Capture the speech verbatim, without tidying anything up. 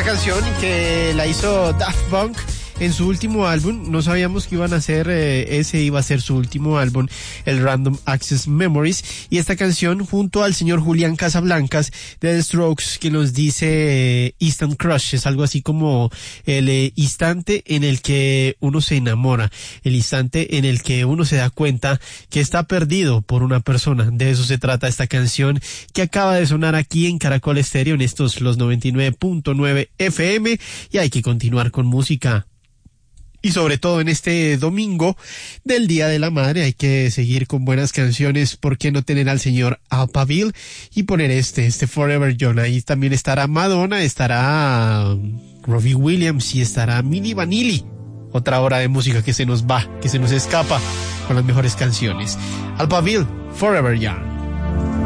canción que la hizo Daft Punk en su último álbum. No sabíamos que iban a hacer, eh, ese iba a ser su último álbum, el Random Access Memories, y esta canción junto al señor Julián Casablancas de The Strokes, que nos dice eh, Instant Crush. Es algo así como el eh, instante en el que uno se enamora, el instante en el que uno se da cuenta que está perdido por una persona. De eso se trata esta canción que acaba de sonar aquí en Caracol Estéreo, en estos los noventa y nueve punto nueve F M, y hay que continuar con música. Y sobre todo en este domingo del Día de la Madre hay que seguir con buenas canciones. ¿Por qué no tener al señor Alphaville y poner este, este Forever Young? Ahí también estará Madonna, estará Robbie Williams y estará Milli Vanilli. Otra hora de música que se nos va, que se nos escapa con las mejores canciones. Alphaville, Forever Young.